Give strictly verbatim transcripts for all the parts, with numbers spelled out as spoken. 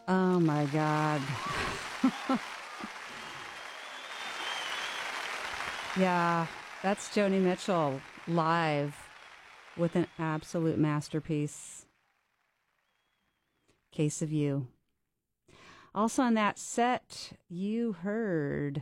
Oh my God. Yeah, that's Joni Mitchell live with an absolute masterpiece, Case of You. Also on that set, you heard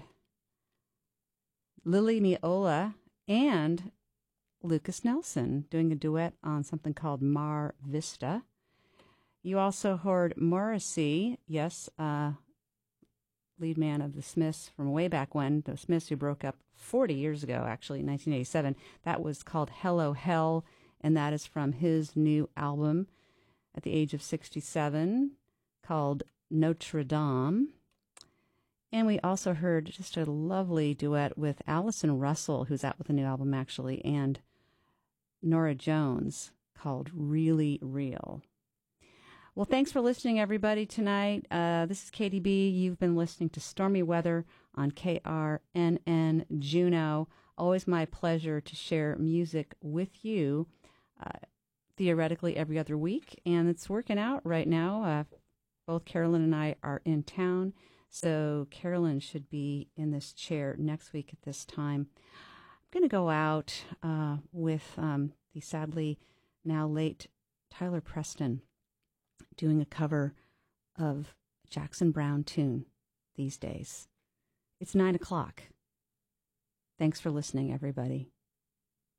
Lily Meola and Lucas Nelson doing a duet on something called Mar Vista. You also heard Morrissey, yes, uh, lead man of the Smiths from way back when, the Smiths who broke up forty years ago, actually, in nineteen eighty-seven. That was called Hello Hell, and that is from his new album at the age of sixty-seven called Notre Dame. And we also heard just a lovely duet with Allison Russell, who's out with a new album, actually, and Nora Jones called Really Real. Well, thanks for listening, everybody, tonight. Uh, this is K D B. You've been listening to Stormy Weather on K R N N Juneau. Always my pleasure to share music with you, uh, theoretically every other week. And it's working out right now. Uh, both Carolyn and I are in town, so Carolyn should be in this chair next week at this time. I'm going to go out uh, with um, the sadly now late Tyler Preston, doing a cover of a Jackson Browne tune these days. It's nine o'clock. Thanks for listening, everybody.